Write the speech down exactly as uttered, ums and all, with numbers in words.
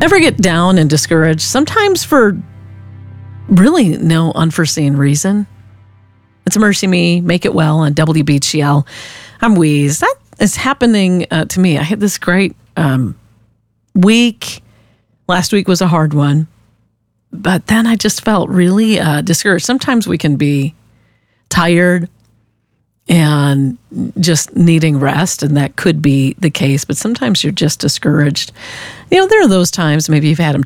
Ever get down and discouraged, sometimes for really no unforeseen reason? It's Mercy Me, Make It Well on W B G L. I'm Weeze. That is happening uh, to me. I had this great um, week. Last week was a hard one. But then I just felt really uh, discouraged. Sometimes we can be tired and just needing rest, and that could be the case. But sometimes you're just discouraged. You know, there are those times, maybe you've had them